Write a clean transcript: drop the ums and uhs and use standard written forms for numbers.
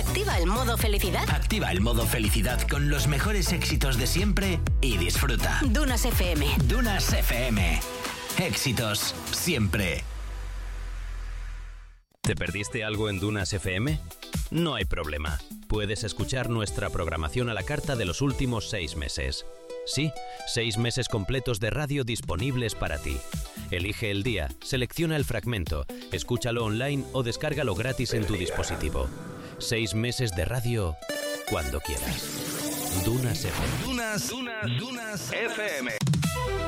Activa el modo felicidad. Activa el modo felicidad con los mejores éxitos de siempre y disfruta. Dunas FM. Dunas FM. Éxitos siempre. ¿Te perdiste algo en Dunas FM? No hay problema. Puedes escuchar nuestra programación a la carta de los últimos 6 meses. Sí, 6 meses completos de radio disponibles para ti. Elige el día, selecciona el fragmento, escúchalo online o descárgalo gratis en tu dispositivo. 6 meses de radio cuando quieras. Dunas FM. Dunas FM.